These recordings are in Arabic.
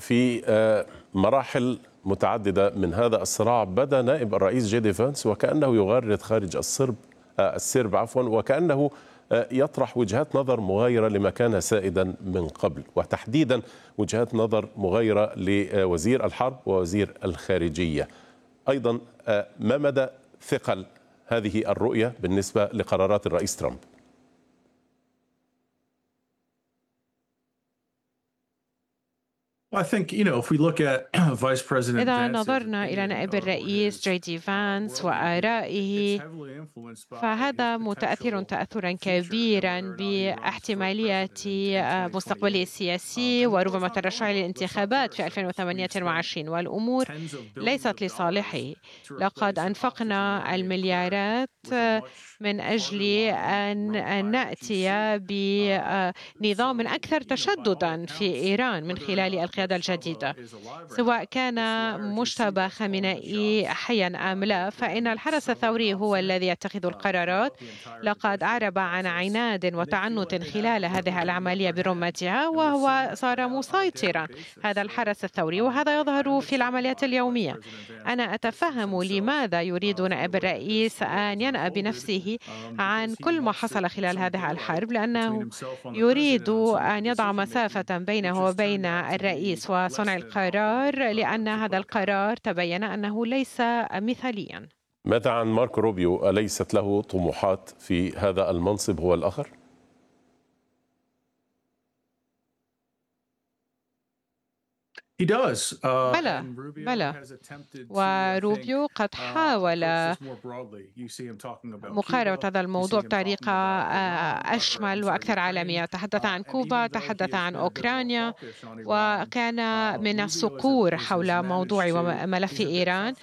في مراحل متعددة من هذا الصراع بدا نائب الرئيس جي دي فانس وكأنه يغرد خارج السرب وكأنه يطرح وجهات نظر مغايرة لما كان سائدا من قبل، وتحديدا وجهات نظر مغايرة لوزير الحرب ووزير الخارجية. أيضا ما مدى ثقل هذه الرؤية بالنسبة لقرارات الرئيس ترامب؟ إذا نظرنا إلى نائب الرئيس جي دي فانس وآرائه، فهذا متأثر تأثرا كبيرا باحتمالية مستقبله السياسي وربما ترشحه للانتخابات في 2028، والأمور ليست لصالحه. لقد أنفقنا المليارات من أجل أن نأتي بنظام أكثر تشددا في إيران من خلال القيادة الجديدة، سواء كان مجتبى خامنئي حيا أم لا، فإن الحرس الثوري هو الذي يتخذ القرارات. لقد أعرب عن عناد وتعنت خلال هذه العملية برمتها، وهو صار مسيطرا، هذا الحرس الثوري، وهذا يظهر في العمليات اليومية. أنا أتفهم لماذا يريد نائب الرئيس أن ينأى بنفسه عن كل ما حصل خلال هذه الحرب، لأنه يريد أن يضع مسافة بينه وبين الرئيس وصنع القرار، لأن هذا القرار تبين أنه ليس مثاليا. ماذا عن ماركو روبيو؟ أليست له طموحات في هذا المنصب هو الآخر؟ بلى، وروبيو قد حاول مقاربة هذا الموضوع بطريقة أشمل وأكثر عالمية. تحدث عن كوبا، تحدث عن أوكرانيا، وكان من الصقور حول موضوع وملف إيران،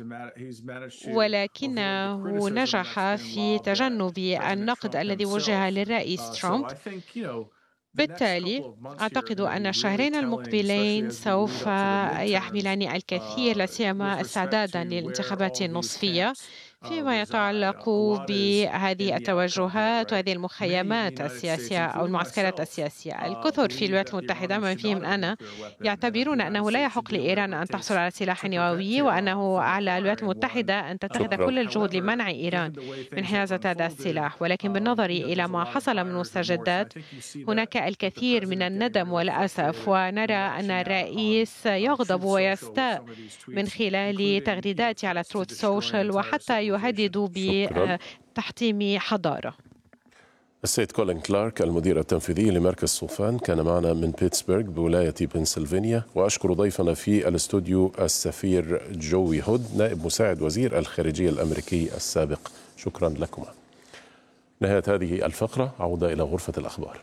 ولكنه نجح في تجنب النقد الذي وجه للرئيس ترامب. بالتالي أعتقد أن الشهرين المقبلين سوف يحملان الكثير، لا سيما استعدادا للانتخابات النصفية، فيما يتعلق بهذه التوجهات وهذه المخيمات السياسية أو المعسكرات السياسية. الكثر في الولايات المتحدة من فيهم أنا يعتبرون أنه لا يحق لإيران أن تحصل على سلاح نووي، وأنه على الولايات المتحدة أن تتخذ كل الجهود لمنع إيران من حيازة هذا السلاح. ولكن بالنظر إلى ما حصل من مستجدات، هناك الكثير من الندم والأسف، ونرى أن الرئيس يغضب ويستاء من خلال تغريداته على تروث سوشيال، وحتى يهدد بتحطيم حضارة. السيد كولين كلارك المدير التنفيذي لمركز صوفان كان معنا من بيتسبرغ بولاية بنسلفانيا، وأشكر ضيفنا في الاستوديو السفير جوي هود نائب مساعد وزير الخارجية الأمريكي السابق. شكرا لكما. نهاية هذه الفقرة، عودة إلى غرفة الأخبار.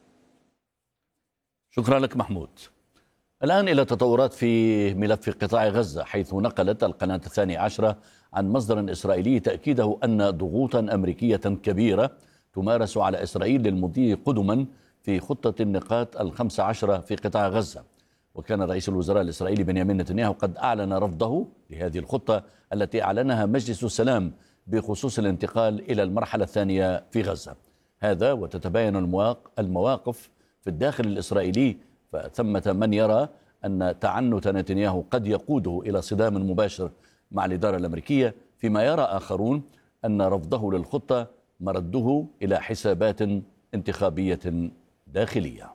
شكرا لك محمود. الآن إلى تطورات في ملف قطاع غزة، حيث نقلت القناة 12 عن مصدر إسرائيلي تأكيده أن ضغوطا أمريكية كبيرة تمارس على إسرائيل للمضي قدما في خطة النقاط 15 في قطاع غزة. وكان رئيس الوزراء الإسرائيلي بنيامين نتنياهو قد أعلن رفضه لهذه الخطة التي أعلنها مجلس السلام بخصوص الانتقال إلى المرحلة الثانية في غزة. هذا وتتباين المواقف في الداخل الإسرائيلي، فثمة من يرى أن تعنت نتنياهو قد يقوده إلى صدام مباشر مع الإدارة الأمريكية، فيما يرى آخرون أن رفضه للخطة مرده إلى حسابات انتخابية داخلية.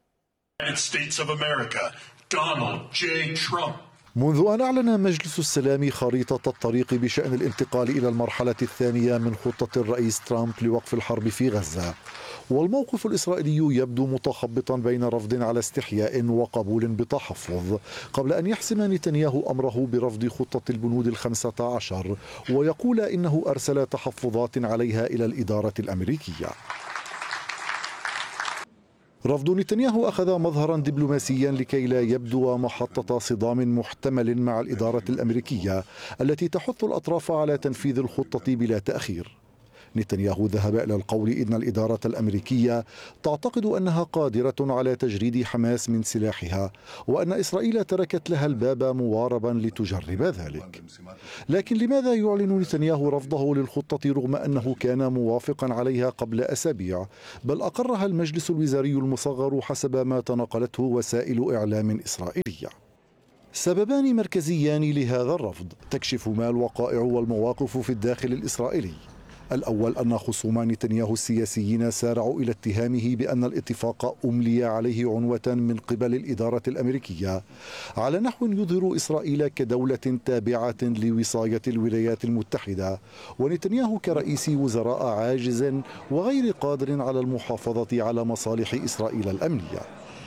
منذ أن أعلن مجلس السلام خريطة الطريق بشأن الانتقال إلى المرحلة الثانية من خطة الرئيس ترامب لوقف الحرب في غزة، والموقف الإسرائيلي يبدو متخبطا بين رفض على استحياء وقبول بتحفظ، قبل أن يحسم نتنياهو أمره برفض خطة البنود 15 ويقول إنه أرسل تحفظات عليها إلى الإدارة الأمريكية. رفض نتنياهو أخذ مظهرا دبلوماسيا لكي لا يبدو محطة صدام محتمل مع الإدارة الأمريكية التي تحث الأطراف على تنفيذ الخطة بلا تأخير. نتنياهو ذهب إلى القول إن الإدارة الأمريكية تعتقد أنها قادرة على تجريد حماس من سلاحها، وأن إسرائيل تركت لها الباب مواربا لتجرب ذلك. لكن لماذا يعلن نتنياهو رفضه للخطة رغم أنه كان موافقا عليها قبل أسابيع، بل أقرها المجلس الوزاري المصغر حسب ما تناقلته وسائل إعلام إسرائيلية؟ سببان مركزيان لهذا الرفض تكشف ما الوقائع والمواقف في الداخل الإسرائيلي. الأول أن خصوم نتنياهو السياسيين سارعوا إلى اتهامه بأن الاتفاق أملي عليه عنوة من قبل الإدارة الأمريكية على نحو يظهر إسرائيل كدولة تابعة لوصاية الولايات المتحدة، ونتنياهو كرئيس وزراء عاجز وغير قادر على المحافظة على مصالح إسرائيل الأمنية.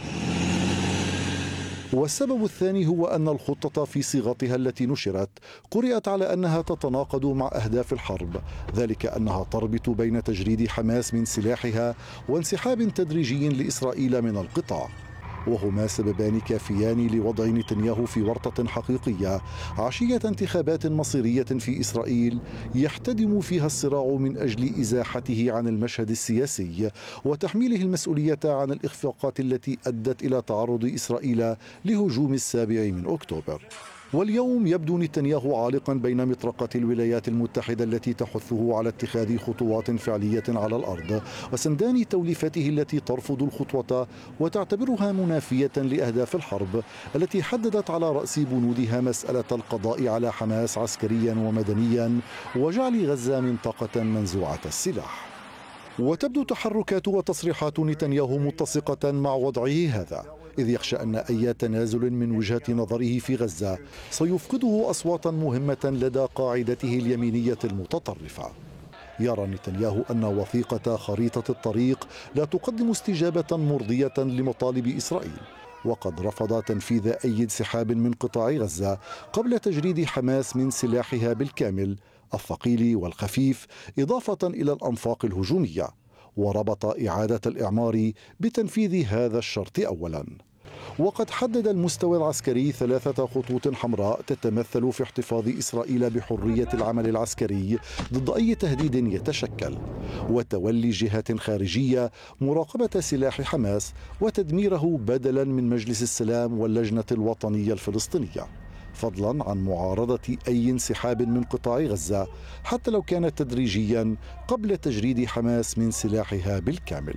والسبب الثاني هو أن الخطة في صيغتها التي نشرت قرأت على أنها تتناقض مع أهداف الحرب، ذلك أنها تربط بين تجريد حماس من سلاحها وانسحاب تدريجي لإسرائيل من القطاع، وهما سببان كافيان لوضع نتنياهو في ورطة حقيقية عشية انتخابات مصيرية في إسرائيل يحتدم فيها الصراع من أجل إزاحته عن المشهد السياسي وتحميله المسؤولية عن الإخفاقات التي أدت إلى تعرض إسرائيل لهجوم 7 أكتوبر. واليوم يبدو نتنياهو عالقا بين مطرقة الولايات المتحدة التي تحثه على اتخاذ خطوات فعلية على الأرض وسندان توليفته التي ترفض الخطوة وتعتبرها منافية لأهداف الحرب التي حددت على رأس بنودها مسألة القضاء على حماس عسكريا ومدنيا وجعل غزة منطقة منزوعة السلاح. وتبدو تحركات وتصريحات نتنياهو متسقة مع وضعه هذا، إذ يخشى أن أي تنازل من وجهة نظره في غزة سيفقده أصواتا مهمة لدى قاعدته اليمينية المتطرفة. يرى نتنياهو أن وثيقة خريطة الطريق لا تقدم استجابة مرضية لمطالب إسرائيل، وقد رفض تنفيذ أي انسحاب من قطاع غزة قبل تجريد حماس من سلاحها بالكامل الثقيل والخفيف، إضافة إلى الأنفاق الهجومية، وربط إعادة الإعمار بتنفيذ هذا الشرط أولا. وقد حدد المستوى العسكري 3 خطوط حمراء تتمثل في احتفاظ إسرائيل بحرية العمل العسكري ضد أي تهديد يتشكل، وتولي جهات خارجية مراقبة سلاح حماس وتدميره بدلا من مجلس السلام واللجنة الوطنية الفلسطينية، فضلا عن معارضة أي انسحاب من قطاع غزة حتى لو كان تدريجيا قبل تجريد حماس من سلاحها بالكامل.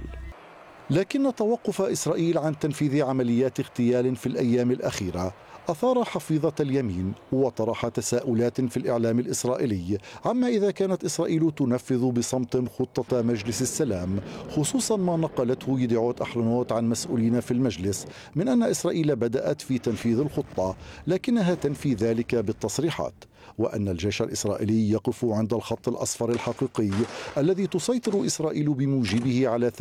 لكن توقف إسرائيل عن تنفيذ عمليات اغتيال في الأيام الأخيرة أثار حفيظة اليمين وطرح تساؤلات في الإعلام الإسرائيلي عما إذا كانت إسرائيل تنفذ بصمت خطة مجلس السلام، خصوصا ما نقلته يدعوت أحرنوت عن مسؤولين في المجلس من أن إسرائيل بدأت في تنفيذ الخطة لكنها تنفي ذلك بالتصريحات، وأن الجيش الإسرائيلي يقف عند الخط الأصفر الحقيقي الذي تسيطر إسرائيل بموجبه على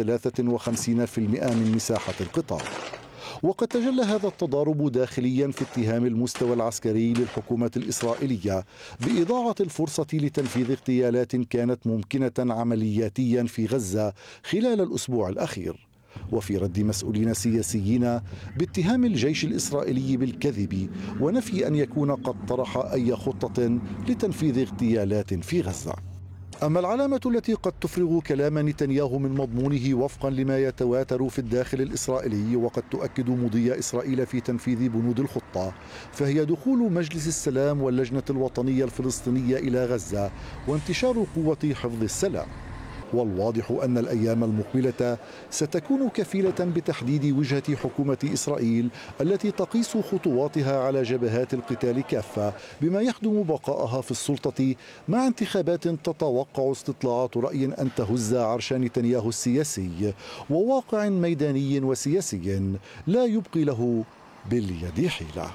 53% من مساحة القطاع. وقد تجلى هذا التضارب داخليا في اتهام المستوى العسكري للحكومة الإسرائيلية بإضاعة الفرصة لتنفيذ اغتيالات كانت ممكنة عملياتيا في غزة خلال الأسبوع الأخير، وفي رد مسؤولين سياسيين باتهام الجيش الإسرائيلي بالكذب ونفي أن يكون قد طرح أي خطة لتنفيذ اغتيالات في غزة. أما العلامة التي قد تفرغ كلام نتنياهو من مضمونه وفقا لما يتواتر في الداخل الإسرائيلي وقد تؤكد مضي إسرائيل في تنفيذ بنود الخطة، فهي دخول مجلس السلام واللجنة الوطنية الفلسطينية إلى غزة وانتشار قوة حفظ السلام. والواضح أن الأيام المقبلة ستكون كفيلة بتحديد وجهة حكومة إسرائيل التي تقيس خطواتها على جبهات القتال كافة بما يخدم بقائها في السلطة، مع انتخابات تتوقع استطلاعات رأي أن تهز عرش نتنياهو السياسي وواقع ميداني وسياسي لا يبقي له باليد حيلة.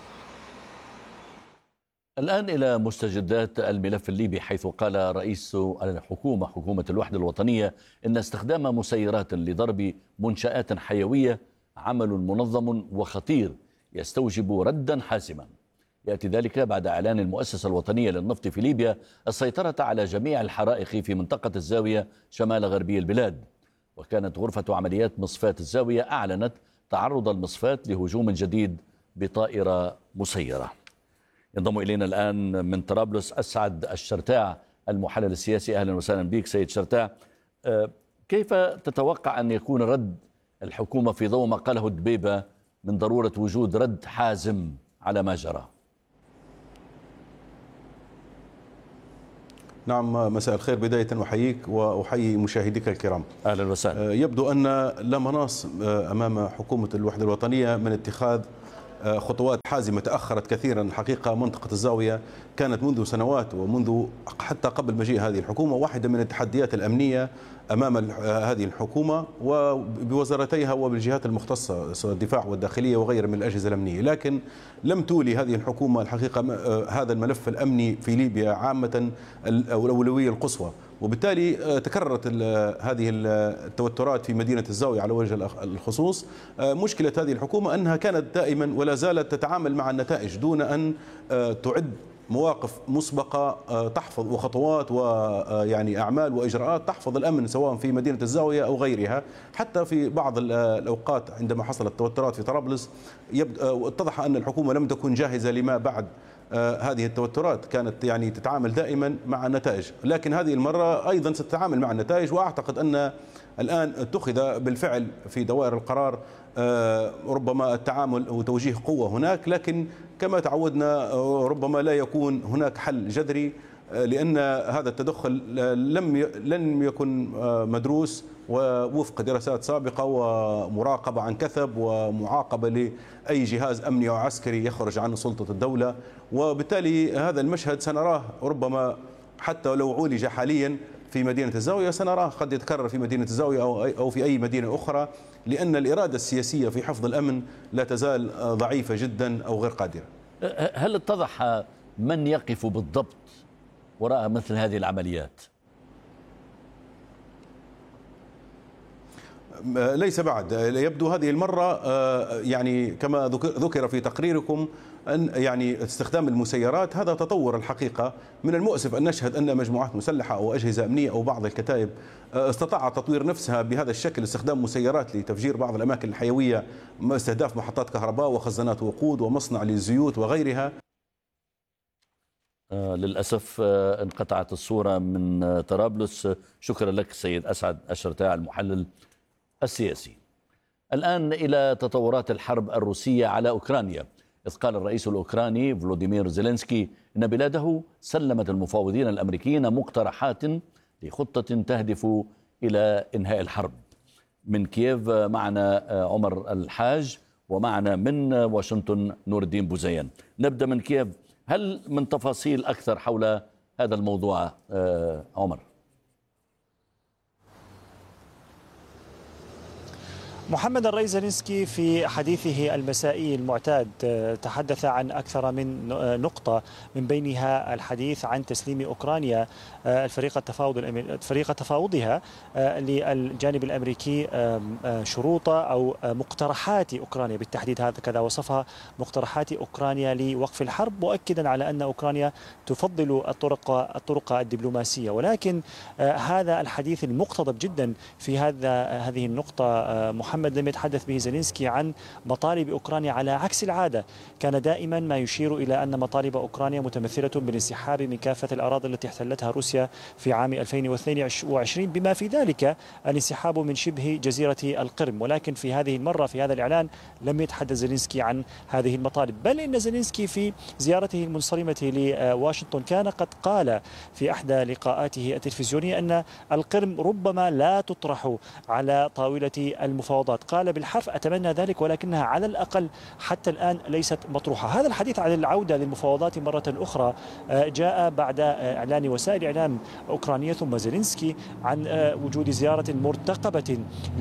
الآن إلى مستجدات الملف الليبي، حيث قال رئيس الحكومة حكومة الوحدة الوطنية إن استخدام مسيرات لضرب منشآت حيوية عمل منظم وخطير يستوجب ردا حاسما. يأتي ذلك بعد إعلان المؤسسة الوطنية للنفط في ليبيا السيطرة على جميع الحرائق في منطقة الزاوية شمال غربي البلاد. وكانت غرفة عمليات مصفاة الزاوية أعلنت تعرض المصفاة لهجوم جديد بطائرة مسيرة. ينضم إلينا الآن من طرابلس أسعد الشرتاع المحلل السياسي. أهلا وسهلا بك سيد شرتاع. كيف تتوقع أن يكون رد الحكومة في ضوء ما قاله دبيبة من ضرورة وجود رد حازم على ما جرى؟ نعم، مساء الخير. بداية أحييك وأحيي مشاهديك الكرام. أهلا وسهلا. يبدو أن لا مناص أمام حكومة الوحدة الوطنية من اتخاذ خطوات حازمة تأخرت كثيرا. حقيقة منطقة الزاوية كانت منذ سنوات ومنذ حتى قبل مجيء هذه الحكومة واحدة من التحديات الأمنية أمام هذه الحكومة وبوزارتيها وبالجهات المختصة سواء الدفاع والداخلية وغيرها من الأجهزة الأمنية، لكن لم تولي هذه الحكومة الحقيقة هذا الملف الأمني في ليبيا عامة الأولوية القصوى، وبالتالي تكررت هذه التوترات في مدينة الزاوية على وجه الخصوص. مشكلة هذه الحكومة أنها كانت دائما ولا زالت تتعامل مع النتائج دون أن تعد مواقف مسبقة تحفظ وخطوات ويعني أعمال وإجراءات تحفظ الأمن سواء في مدينة الزاوية أو غيرها. حتى في بعض الأوقات عندما حصلت توترات في طرابلس اتضح أن الحكومة لم تكن جاهزة لما بعد هذه التوترات، كانت يعني تتعامل دائما مع النتائج، لكن هذه المرة أيضا ستتعامل مع النتائج. وأعتقد أن الآن اتخذ بالفعل في دوائر القرار ربما التعامل وتوجيه قوة هناك، لكن كما تعودنا ربما لا يكون هناك حل جذري، لأن هذا التدخل لن يكن مدروس ووفق دراسات سابقة ومراقبة عن كثب ومعاقبة لأي جهاز أمني أو عسكري يخرج عن سلطة الدولة. وبالتالي هذا المشهد سنراه ربما حتى لو عولج حاليا في مدينة الزاوية سنراه قد يتكرر في مدينة الزاوية أو في أي مدينة أخرى، لأن الإرادة السياسية في حفظ الأمن لا تزال ضعيفة جدا أو غير قادرة. هل اتضح من يقف بالضبط وراء مثل هذه العمليات؟ ليس بعد، يبدو هذه المرة يعني كما ذكر في تقريركم أن يعني استخدام المسيرات هذا تطور الحقيقة. من المؤسف أن نشهد أن مجموعات مسلحة أو أجهزة أمنية أو بعض الكتائب استطاعت تطوير نفسها بهذا الشكل، استخدام مسيرات لتفجير بعض الأماكن الحيوية، استهداف محطات كهرباء وخزانات وقود ومصنع للزيوت وغيرها. للأسف انقطعت الصورة من طرابلس. شكرا لك سيد أسعد أشرتاع المحلل السياسي. الآن إلى تطورات الحرب الروسية على أوكرانيا، إذ قال الرئيس الأوكراني فلوديمير زيلينسكي إن بلاده سلمت المفاوضين الأمريكيين مقترحات لخطة تهدف إلى إنهاء الحرب. من كييف معنا عمر الحاج، ومعنا من واشنطن نور الدين بوزيان. نبدأ من كييف، هل من تفاصيل أكثر حول هذا الموضوع عمر؟ محمد، الرئيس زيلينسكي في حديثه المسائي المعتاد تحدث عن أكثر من نقطة، من بينها الحديث عن تسليم أوكرانيا فريق تفاوضها للجانب الأمريكي شروط أو مقترحات أوكرانيا، بالتحديد هكذا وصفها مقترحات أوكرانيا لوقف الحرب، مؤكدا على أن أوكرانيا تفضل الطرق الدبلوماسية. ولكن هذا الحديث المقتضب جدا في هذه النقطة محمد لم يتحدث به زيلينسكي عن مطالب أوكرانيا على عكس العادة. كان دائما ما يشير إلى أن مطالب أوكرانيا متمثلة بالانسحاب من كافة الأراضي التي احتلتها روسيا في عام 2022 بما في ذلك الانسحاب من شبه جزيرة القرم. ولكن في هذه المرة في هذا الإعلان لم يتحدث زيلينسكي عن هذه المطالب، بل إن زيلينسكي في زيارته المنصرمة لواشنطن كان قد قال في إحدى لقاءاته التلفزيونية أن القرم ربما لا تطرح على طاولة المفاوضات. قال بالحرف أتمنى ذلك، ولكنها على الأقل حتى الآن ليست مطروحة. هذا الحديث عن العودة للمفاوضات مرة أخرى جاء بعد إعلان وسائل إعلام أوكرانية ثم زيلينسكي عن وجود زيارة مرتقبة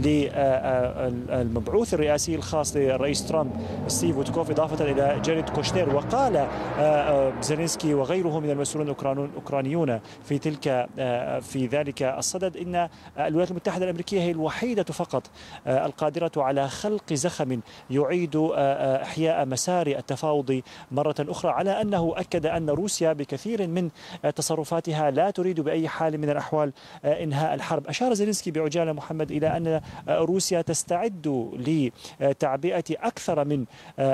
للمبعوث الرئاسي الخاص للرئيس ترامب ستيف ويتكوف، إضافة إلى جاريد كوشنير. وقال زيلينسكي وغيره من المسؤولين الأوكرانيون في ذلك الصدد إن الولايات المتحدة الأمريكية هي الوحيدة فقط القادرة على خلق زخم يعيد إحياء مسار التفاوض مرة أخرى، على أنه أكد أن روسيا بكثير من تصرفاتها لا تريد بأي حال من الأحوال إنهاء الحرب. أشار زيلينسكي بعجالة محمد إلى أن روسيا تستعد لتعبئة أكثر من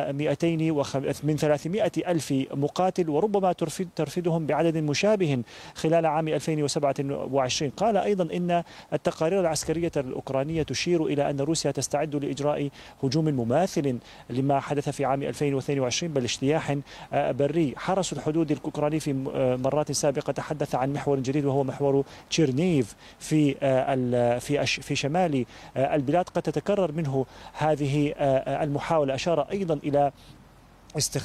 300 ألف مقاتل، وربما ترفدهم بعدد مشابه خلال عام 2027. قال أيضا إن التقارير العسكرية الأوكرانية تشير إلى أن روسيا تستعد لإجراء هجوم مماثل لما حدث في عام 2022 بل اجتياح بري. حرس الحدود الأوكراني في مرات سابقة تحدث عن محور جديد وهو محور تشيرنيف في شمال البلاد قد تتكرر منه هذه المحاولة. أشار أيضا إلى استخدام